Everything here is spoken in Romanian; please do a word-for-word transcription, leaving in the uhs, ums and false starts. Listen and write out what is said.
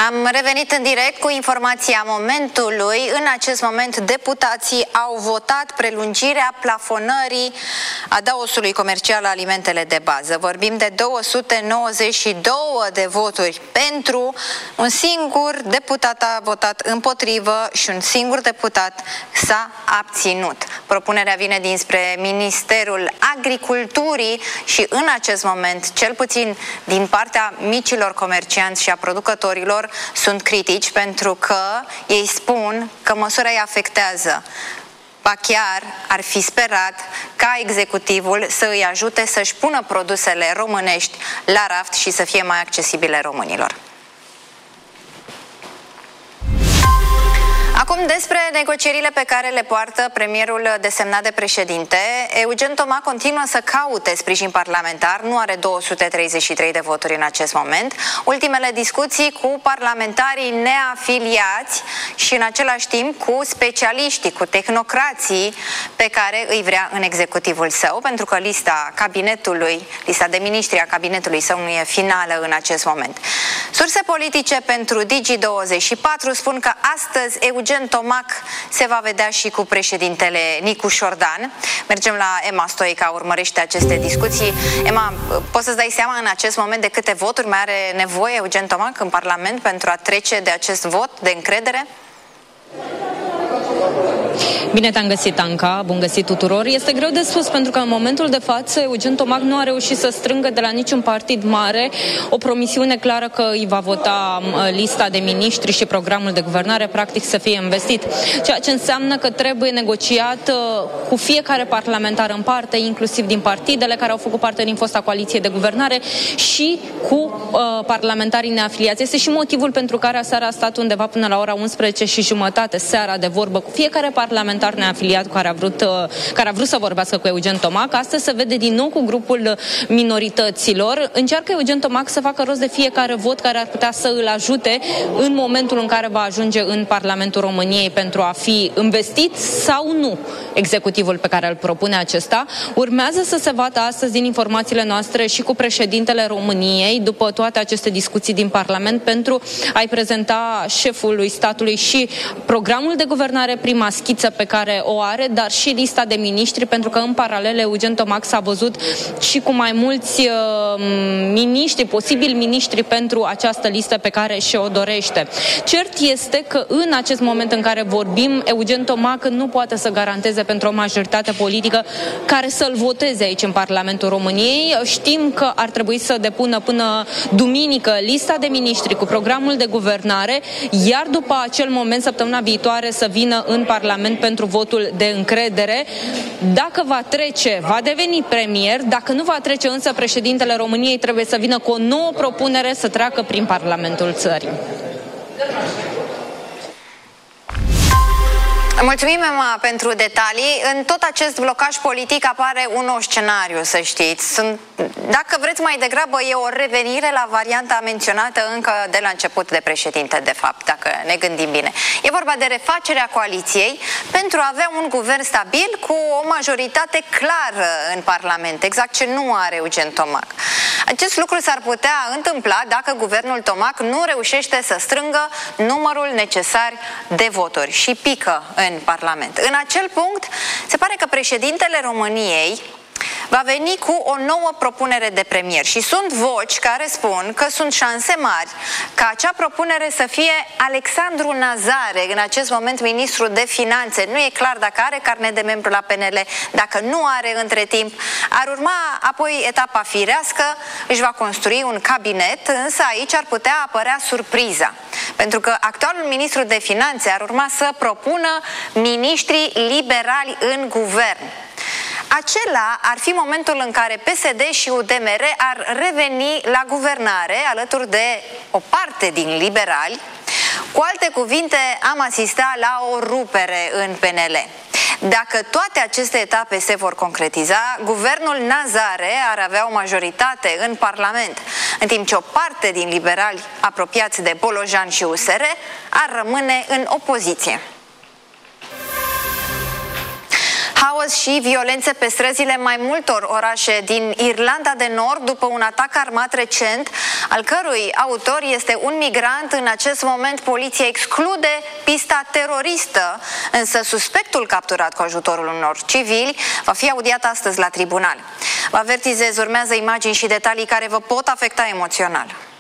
Am revenit în direct cu informația momentului. În acest moment, deputații au votat prelungirea plafonării adaosului comercial la alimentele de bază. Vorbim de două sute nouăzeci și doi de voturi pentru, un singur deputat a votat împotrivă și un singur deputat s-a abținut. Propunerea vine dinspre Ministerul Agriculturii și în acest moment, cel puțin din partea micilor comercianți și a producătorilor, sunt critici pentru că ei spun că măsura îi afectează. Ba chiar ar fi sperat ca executivul să îi ajute să-și pună produsele românești la raft și să fie mai accesibile românilor. Acum despre negocierile pe care le poartă premierul desemnat de președinte. Eugen Toma continuă să caute sprijin parlamentar, nu are două sute treizeci și trei de voturi în acest moment. Ultimele discuții cu parlamentarii neafiliați și în același timp cu specialiștii, cu tehnocrații pe care îi vrea în executivul său, pentru că lista cabinetului, lista de miniștri a cabinetului său nu e finală în acest moment. Surse politice pentru Digi douăzeci și patru spun că astăzi Eugen Tomac se va vedea și cu președintele Nicu Șordan. Mergem la Emma Stoica, urmărește aceste discuții. Emma, poți să-ți dai seama în acest moment de câte voturi mai are nevoie Eugen Tomac în Parlament pentru a trece de acest vot de încredere? Bine te-am găsit, Anca, bun găsit tuturor. Este greu de spus pentru că în momentul de față Eugen Tomac nu a reușit să strângă de la niciun partid mare o promisiune clară că îi va vota lista de miniștri și programul de guvernare practic să fie investit. Ceea ce înseamnă că trebuie negociat cu fiecare parlamentar în parte, inclusiv din partidele care au făcut parte din fosta coaliție de guvernare și cu uh, parlamentarii neafiliați. Este și motivul pentru care aseară a stat undeva până la ora unsprezece și jumătate seara de vorbă cu fiecare parlamentar neafiliat care a vrut, care a vrut să vorbească cu Eugen Tomac. Astăzi se vede din nou cu grupul minorităților. Încearcă Eugen Tomac să facă rost de fiecare vot care ar putea să îl ajute în momentul în care va ajunge în Parlamentul României pentru a fi investit sau nu executivul pe care îl propune acesta. Urmează să se vadă astăzi din informațiile noastre și cu președintele României după toate aceste discuții din Parlament pentru a-i prezenta șefului statului și programul de guvernare, prima schiță pe care o are, dar și lista de miniștri, pentru că în paralel Eugen Tomac s-a văzut și cu mai mulți uh, miniștri, posibili miniștri pentru această listă pe care și-o dorește. Cert este că în acest moment în care vorbim, Eugen Tomac nu poate să garanteze pentru o majoritate politică care să-l voteze aici în Parlamentul României. Știm că ar trebui să depună până duminică lista de miniștri cu programul de guvernare, iar după acel moment, săptămâna viitoare, să vină în Parlament pentru votul de încredere. Dacă va trece, va deveni premier. Dacă nu va trece însă, președintele României trebuie să vină cu o nouă propunere să treacă prin Parlamentul țării. Mulțumim, Emma, pentru detalii. În tot acest blocaj politic apare un nou scenariu, să știți. Sunt, dacă vreți mai degrabă, e o revenire la varianta menționată încă de la început de președinte, de fapt, dacă ne gândim bine. E vorba de refacerea coaliției pentru a avea un guvern stabil cu o majoritate clară în Parlament, exact ce nu are Eugen Tomac. Acest lucru s-ar putea întâmpla dacă guvernul Tomac nu reușește să strângă numărul necesar de voturi și pică în Parlament. În acel punct, se pare că președintele României va veni cu o nouă propunere de premier și sunt voci care spun că sunt șanse mari ca acea propunere să fie Alexandru Nazare, în acest moment ministru de finanțe. Nu e clar dacă are carnet de membru la P N L, dacă nu are între timp. Ar urma apoi etapa firească, își va construi un cabinet, însă aici ar putea apărea surpriza. Pentru că actualul ministru de finanțe ar urma să propună miniștri liberali în guvern. Acela ar fi momentul în care P S D și U D M R ar reveni la guvernare alături de o parte din liberali. Cu alte cuvinte, am asistat la o rupere în P N L. Dacă toate aceste etape se vor concretiza, guvernul Nazare ar avea o majoritate în Parlament, în timp ce o parte din liberali apropiați de Bolojan și U S R ar rămâne în opoziție. Haos și violențe pe străzile mai multor orașe din Irlanda de Nord după un atac armat recent al cărui autor este un migrant. În acest moment poliția exclude pista teroristă, însă suspectul capturat cu ajutorul unor civili va fi audiat astăzi la tribunal. Vă avertizez, urmează imagini și detalii care vă pot afecta emoțional.